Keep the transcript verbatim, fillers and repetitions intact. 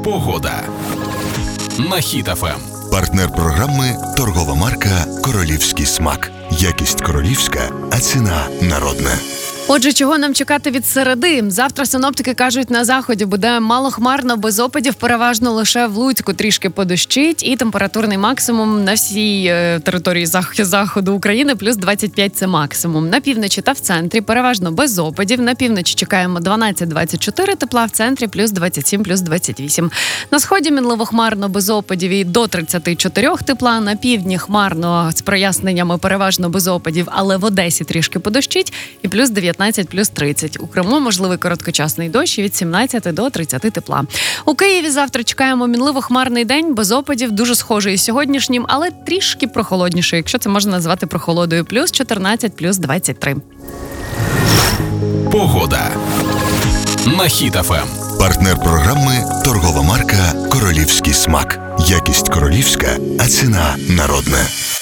Погода на Хіт еф ем. Партнер програми – торгова марка «Королівський смак». Якість королівська, а ціна народна. Отже, чого нам чекати від середи? Завтра синоптики кажуть, на заході буде малохмарно, без опадів, переважно лише в Луцьку трішки подощить, і температурний максимум на всій е, території зах- заходу України плюс двадцять п'ять – це максимум. На півночі та в центрі переважно без опадів. На півночі чекаємо дванадцять - двадцять чотири тепла, в центрі плюс двадцять сім - плюс двадцять вісім. На сході мінливо хмарно, без опадів і до тридцять чотири тепла. На півдні хмарно з проясненнями, переважно без опадів, але в Одесі трішки подощить і плюс дев'ятнадцять – плюс тридцять. У Криму можливий короткочасний дощ від сімнадцяти до тридцяти тепла. У Києві завтра чекаємо мінливо хмарний день, без опадів, дуже схожий із сьогоднішнім, але трішки прохолодніший, якщо це можна назвати прохолодою. Плюс чотирнадцять – плюс двадцять три. Погода на Хіт еф ем. Партнер програми – торгова марка «Королівський смак». Якість королівська, а ціна народна.